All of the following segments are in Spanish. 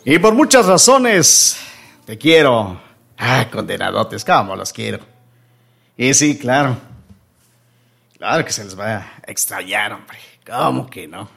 Y por muchas razones te quiero. Condenadotes, cómo los quiero. Y sí, claro. Claro que se les va a extrañar, hombre. ¿Cómo que no?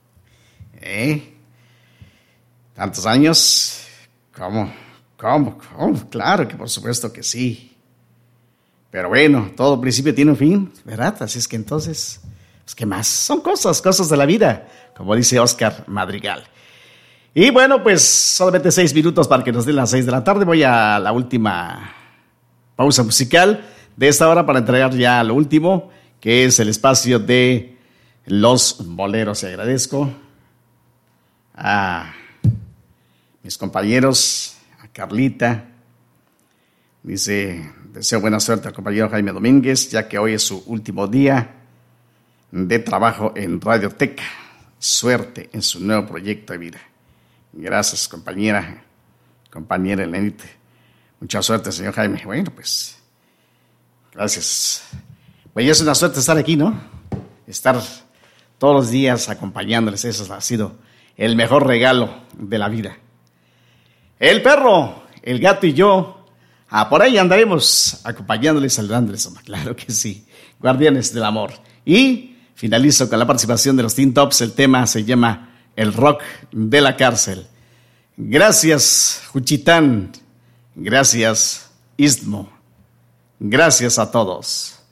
¿Tantos años? ¿Cómo? Claro que por supuesto que sí. Pero bueno, todo principio tiene un fin, ¿verdad? Así es que entonces, pues ¿qué más? Son cosas de la vida, como dice Oscar Madrigal. Y bueno, pues solamente 6 minutos para que nos den las 6 de la tarde. Voy a la última pausa musical de esta hora para entregar ya lo último, que es el espacio de los boleros. Y agradezco a mis compañeros, a Carlita. Dice, deseo buena suerte al compañero Jaime Domínguez, ya que hoy es su último día de trabajo en Radioteca. Suerte en su nuevo proyecto de vida. Gracias, compañera Elenita. Mucha suerte, señor Jaime. Bueno, pues, gracias. Pues es una suerte estar aquí, ¿no? Estar todos los días acompañándoles. Eso ha sido el mejor regalo de la vida. El perro, el gato y yo, por ahí andaremos acompañándoles, saludándoles. Claro que sí. Guardianes del amor. Y finalizo con la participación de los Teen Tops. El tema se llama El rock de la cárcel. Gracias, Juchitán. Gracias, Istmo. Gracias a todos.